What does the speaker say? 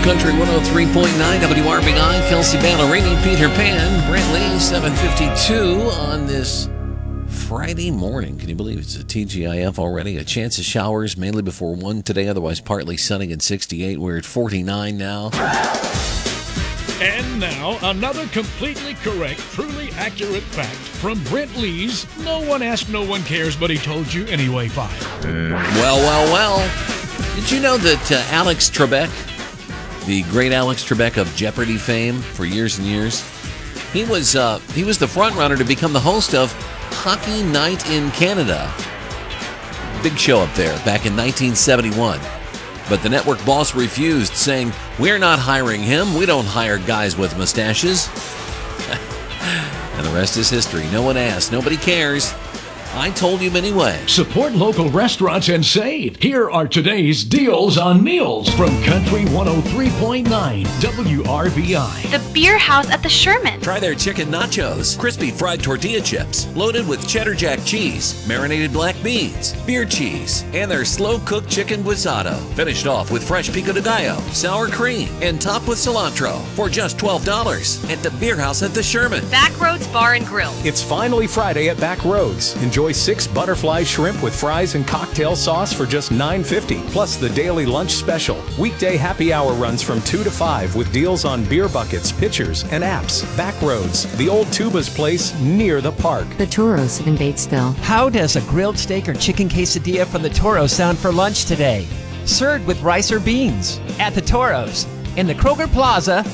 Country 103.9 WRBI, Kelsey Ballerini, Peter Pan, Brent Lee, 7:52 on this Friday morning. Can you believe it's a TGIF already? A chance of showers mainly before 1 today, otherwise partly sunny at 68. We're at 49 now. And now, another completely correct, truly accurate fact from Brent Lee's No One Asked, No One Cares, But He Told You Anyway file. Well. Did you know that Alex Trebek, the great Alex Trebek of Jeopardy fame for years and years, he was the front runner to become the host of Hockey Night in Canada. Big show up there back in 1971. But the network boss refused, saying, "We're not hiring him. We don't hire guys with mustaches." And the rest is history. No one asked. Nobody cares. I told you anyway. Support local restaurants and save. Here are today's deals on meals from Country 103.9 WRBI. The Beer House at the Sherman. Try their chicken nachos, crispy fried tortilla chips, loaded with cheddar jack cheese, marinated black beans, beer cheese, and their slow-cooked chicken guisado. Finished off with fresh pico de gallo, sour cream, and topped with cilantro for just $12 at the Beer House at the Sherman. Backroads Bar and Grill. It's finally Friday at Backroads. Enjoy 6 butterfly shrimp with fries and cocktail sauce for just $9.50, plus the daily lunch special. Weekday happy hour runs from 2 to 5 with deals on beer buckets, pitchers, and apps. Backroads, the old Tubas place near the park. The Toros in Batesville. How does a grilled steak or chicken quesadilla from the Toros sound for lunch today? Served with rice or beans at the Toros in the Kroger Plaza